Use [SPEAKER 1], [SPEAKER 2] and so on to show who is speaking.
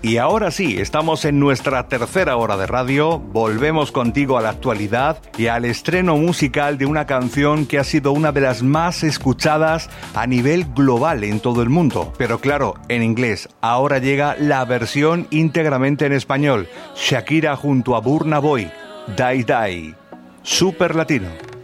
[SPEAKER 1] Y ahora sí, estamos en nuestra tercera hora de radio, volvemos contigo a la actualidad y al estreno musical de una canción que ha sido una de las más escuchadas a nivel global en todo el mundo. Pero claro, en inglés, ahora llega la versión íntegramente en español. Shakira junto a Burna Boy, Die Die, Super Latino.